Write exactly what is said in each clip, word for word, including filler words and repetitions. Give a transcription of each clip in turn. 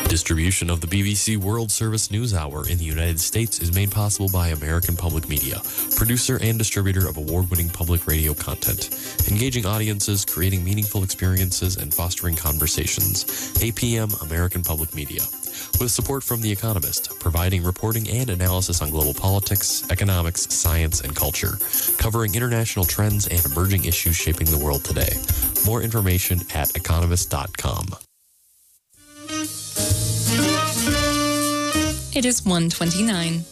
Distribution of the B B C World Service News Hour in the United States is made possible by American Public Media, producer and distributor of award-winning public radio content, engaging audiences, creating meaningful experiences, and fostering conversations. A P M American Public Media. With support from The Economist, providing reporting and analysis on global politics, economics, science, and culture, covering international trends and emerging issues shaping the world today. More information at economist dot com. It is one twenty-nine.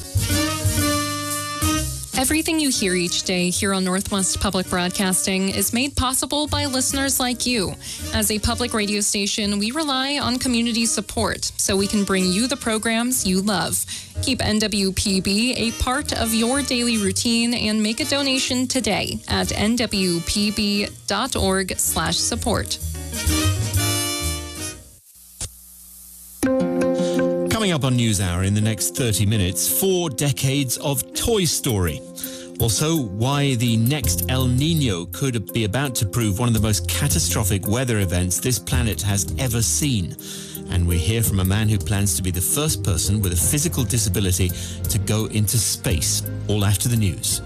Everything you hear each day here on Northwest Public Broadcasting is made possible by listeners like you. As a public radio station, we rely on community support so we can bring you the programs you love. Keep N W P B a part of your daily routine and make a donation today at n w p b dot org slash support. Coming up on NewsHour in the next thirty minutes, four decades of Toy Story. Also, why the next El Nino could be about to prove one of the most catastrophic weather events this planet has ever seen. And we hear from a man who plans to be the first person with a physical disability to go into space. All after the news.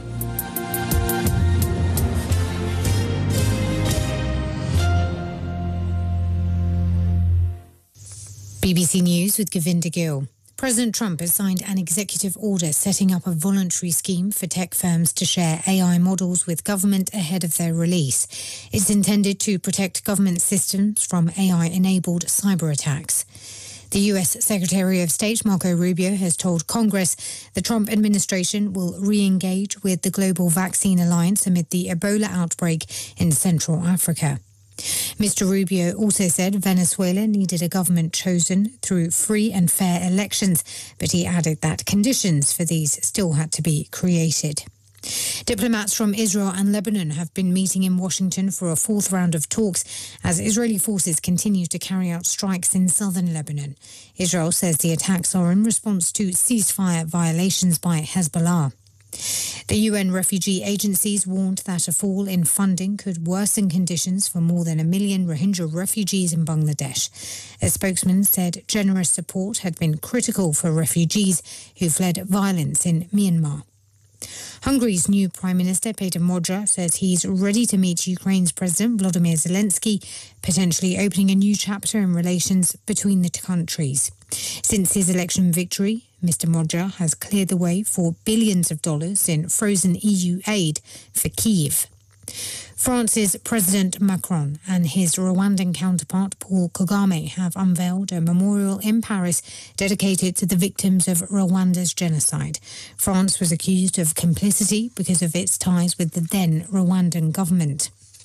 B B C News with Govinda Gill. President Trump has signed an executive order setting up a voluntary scheme for tech firms to share A I models with government ahead of their release. It's intended to protect government systems from A I-enabled cyber attacks. The U S Secretary of State Marco Rubio has told Congress the Trump administration will re-engage with the Global Vaccine Alliance amid the Ebola outbreak in Central Africa. Mister Rubio also said Venezuela needed a government chosen through free and fair elections, but he added that conditions for these still had to be created. Diplomats from Israel and Lebanon have been meeting in Washington for a fourth round of talks as Israeli forces continue to carry out strikes in southern Lebanon. Israel says the attacks are in response to ceasefire violations by Hezbollah. The U N refugee agencies warned that a fall in funding could worsen conditions for more than a million Rohingya refugees in Bangladesh. A spokesman said generous support had been critical for refugees who fled violence in Myanmar. Hungary's new Prime Minister, Peter Magyar, says he's ready to meet Ukraine's President, Volodymyr Zelensky, potentially opening a new chapter in relations between the two countries. Since his election victory, Mister Magyar has cleared the way for billions of dollars in frozen E U aid for Kyiv. France's President Macron and his Rwandan counterpart Paul Kagame have unveiled a memorial in Paris dedicated to the victims of Rwanda's genocide. France was accused of complicity because of its ties with the then Rwandan government.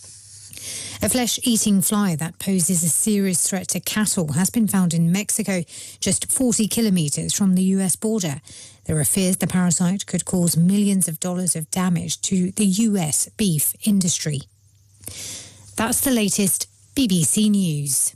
A flesh-eating fly that poses a serious threat to cattle has been found in Mexico, just forty kilometres from the U S border. There are fears the parasite could cause millions of dollars of damage to the U S beef industry. That's the latest B B C News.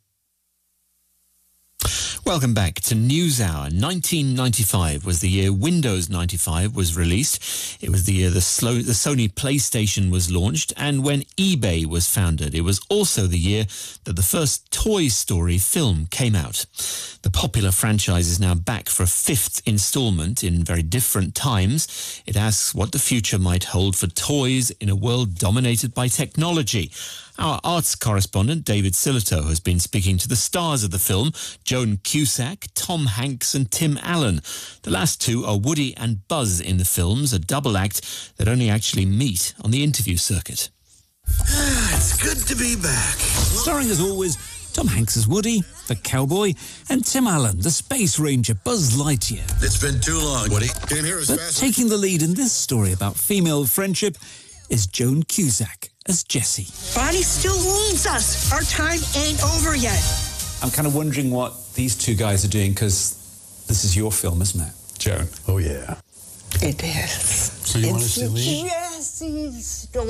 Welcome back to NewsHour. nineteen ninety-five was the year Windows ninety-five was released. It was the year the, slow, the Sony PlayStation was launched, and when eBay was founded. It was also the year that the first Toy Story film came out. The popular franchise is now back for a fifth installment in very different times. It asks what the future might hold for toys in a world dominated by technology. Our arts correspondent, David Sillito, has been speaking to the stars of the film, Joan Cusack, Tom Hanks and Tim Allen. The last two are Woody and Buzz in the films, a double act that only actually meet on the interview circuit. It's good to be back. Starring as always, Tom Hanks as Woody, the cowboy, and Tim Allen, the space ranger, Buzz Lightyear. It's been too long, Woody. Came here as but fast. Taking the lead in this story about female friendship is Joan Cusack as Jessie. Bonnie still needs us. Our time ain't over yet. I'm kind of wondering what these two guys are doing, because this is your film, isn't it, Joan? Oh, yeah. It is. So you want us to leave? Jesse's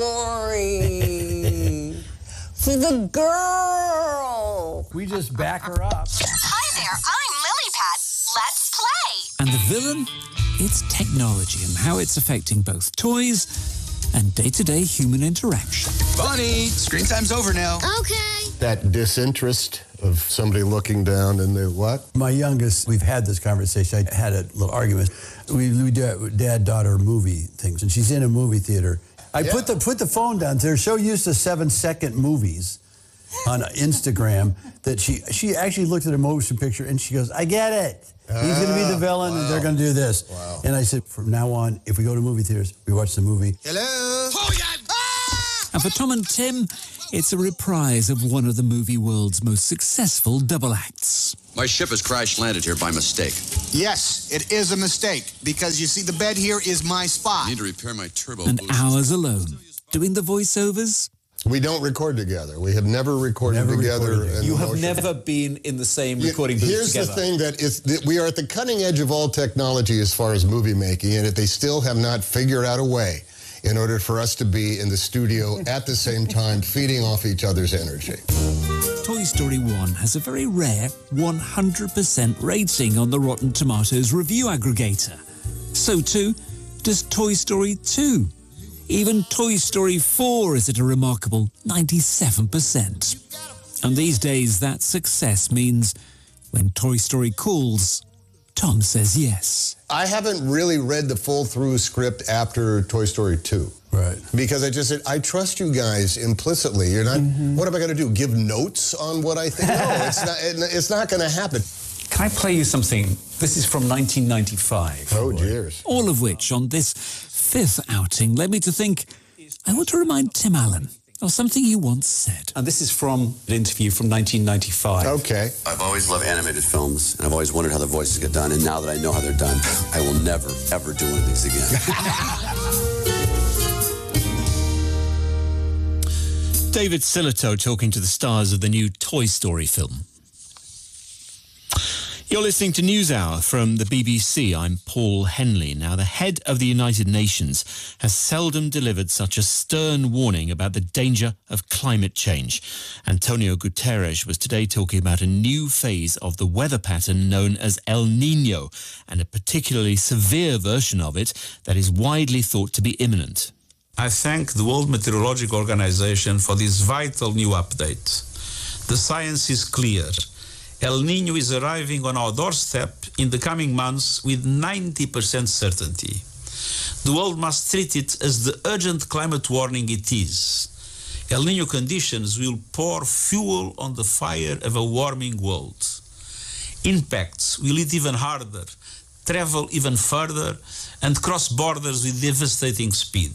story. For the girl. We just back her up. Hi there, I'm Lilypad. Let's play. And the villain? It's technology and how it's affecting both toys and day-to-day human interaction. Bunny, screen time's over now. Okay. That disinterest of somebody looking down and they what? My youngest, we've had this conversation. I had a little argument. We, we do dad-daughter movie things, and she's in a movie theater. I yeah. put the put the phone down. They're so used to seven-second movies on Instagram that she she actually looked at a motion picture and she goes, I get it. He's going to be the villain wow. and they're going to do this. Wow. And I said, from now on, if we go to movie theaters, we watch the movie. Hello? Oh, yeah. Ah! And for Tom and Tim, it's a reprise of one of the movie world's most successful double acts. My ship has crash-landed here by mistake. Yes, it is a mistake, because you see, the bed here is my spot. I need to repair my turbo And boosters. hours alone, doing the voiceovers. We don't record together. We have never recorded never together. Recorded you have motion. never been in the same recording booth Here's together. the thing that is that we are at the cutting edge of all technology as far as movie making, and that they still have not figured out a way in order for us to be in the studio at the same time, feeding off each other's energy. Toy Story one has a very rare one hundred percent rating on the Rotten Tomatoes review aggregator. So too does Toy Story two. Even Toy Story four is at a remarkable ninety-seven percent. And these days, that success means when Toy Story calls, Tom says yes. I haven't really read the full through script after Toy Story two. Right. Because I just said, I trust you guys implicitly. You're not, mm-hmm. what am I going to do? Give notes on what I think? No, it's not, it's not going to happen. Can I play you something? This is from nineteen ninety-five. Oh, dears. All of which, on this fifth outing, led me to think, I want to remind Tim Allen of something he once said. And this is from an interview from nineteen ninety-five. Okay. I've always loved animated films, and I've always wondered how the voices get done, and now that I know how they're done, I will never, ever do one of these again. David Sillitoe talking to the stars of the new Toy Story film. You're listening to NewsHour from the B B C. I'm Paul Henley. Now, the head of the United Nations has seldom delivered such a stern warning about the danger of climate change. Antonio Guterres was today talking about a new phase of the weather pattern known as El Niño, and a particularly severe version of it that is widely thought to be imminent. I thank the World Meteorological Organization for this vital new update. The science is clear. El Niño is arriving on our doorstep in the coming months with ninety percent certainty. The world must treat it as the urgent climate warning it is. El Niño conditions will pour fuel on the fire of a warming world. Impacts will hit even harder, travel even further, and cross borders with devastating speed.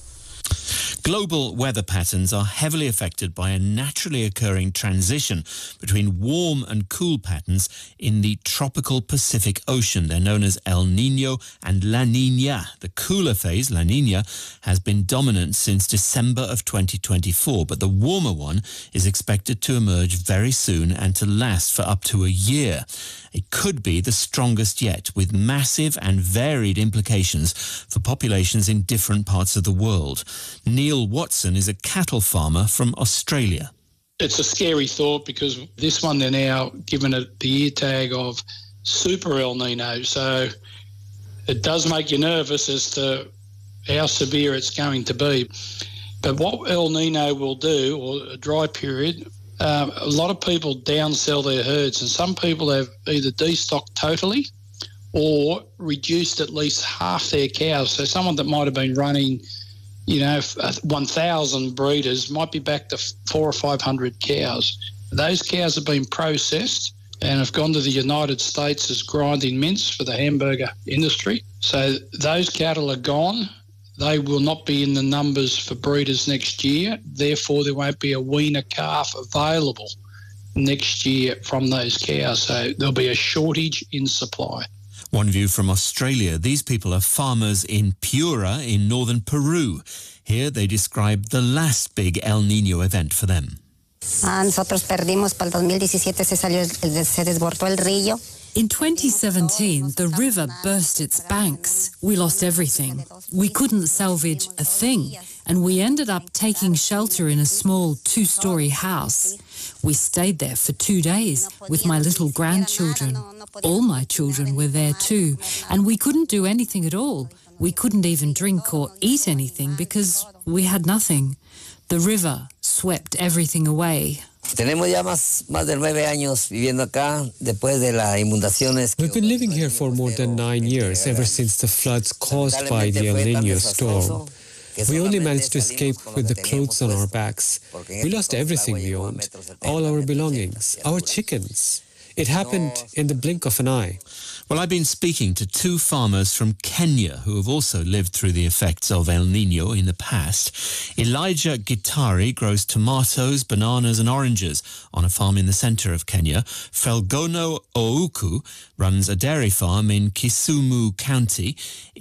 Global weather patterns are heavily affected by a naturally occurring transition between warm and cool patterns in the tropical Pacific Ocean. They're known as El Niño and La Niña. The cooler phase, La Niña, has been dominant since December of twenty twenty-four, but the warmer one is expected to emerge very soon and to last for up to a year. It could be the strongest yet, with massive and varied implications for populations in different parts of the world. Neil Watson is a cattle farmer from Australia. It's a scary thought because this one they're now given it the ear tag of Super El Nino. So it does make you nervous as to how severe it's going to be. But what El Nino will do, or a dry period, Um, a lot of people downsell their herds, and some people have either destocked totally or reduced at least half their cows. So someone that might have been running, you know, one thousand breeders might be back to four or five hundred cows. Those cows have been processed and have gone to the United States as grinding mince for the hamburger industry. So those cattle are gone. They will not be in the numbers for breeders next year. Therefore, there won't be a weaner calf available next year from those cows. So there'll be a shortage in supply. One view from Australia. These people are farmers in Piura in northern Peru. Here they describe the last big El Niño event for them. Ah, nosotros perdimos para el dos mil diecisiete se salió se desbordó el río. In twenty seventeen, the river burst its banks. We lost everything. We couldn't salvage a thing, and we ended up taking shelter in a small two-story house. We stayed there for two days with my little grandchildren. All my children were there too, and we couldn't do anything at all. We couldn't even drink or eat anything because we had nothing. The river swept everything away. Tenemos ya más, más de nueve años viviendo acá después de las inundaciones. We've been living here for more than nine years, ever since the floods caused by the El Niño storm. We only managed to escape with the clothes on our backs. We lost everything we owned, all our belongings, our chickens. It happened in the blink of an eye. Well, I've been speaking to two farmers from Kenya who have also lived through the effects of El Niño in the past. Elijah Gitari grows tomatoes, bananas and oranges on a farm in the centre of Kenya. Felgono Ouku runs a dairy farm in Kisumu County.